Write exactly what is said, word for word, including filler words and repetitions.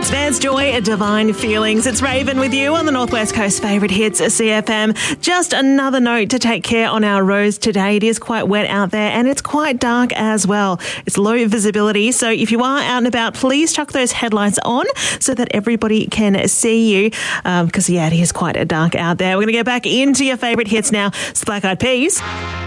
There's Joy, Divine Feelings. It's Raven with you on the Northwest Coast favourite hits, C F M. Just another note to take care on our roads today. It is quite wet out there and it's quite dark as well. It's low visibility, so if you are out and about, please chuck those headlights on so that everybody can see you, because, um, yeah, it is quite dark out there. We're going to get back into your favourite hits now. It's Black Eyed Peas.